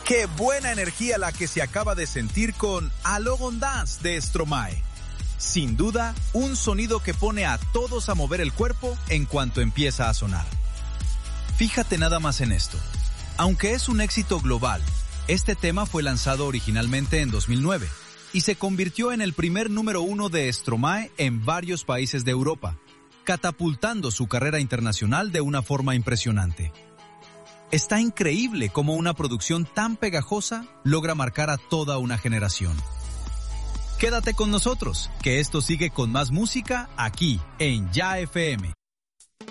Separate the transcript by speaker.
Speaker 1: Qué buena energía la que se acaba de sentir con Alogon Dance de Stromae. Sin duda, un sonido que pone a todos a mover el cuerpo en cuanto empieza a sonar. Fíjate nada más en esto. Aunque es un éxito global, este tema fue lanzado originalmente en 2009 y se convirtió en el primer número 1 de Stromae en varios países de Europa, catapultando su carrera internacional de una forma impresionante. Está increíble cómo una producción tan pegajosa logra marcar a toda una generación. Quédate con nosotros, que esto sigue con más música aquí en Ya FM.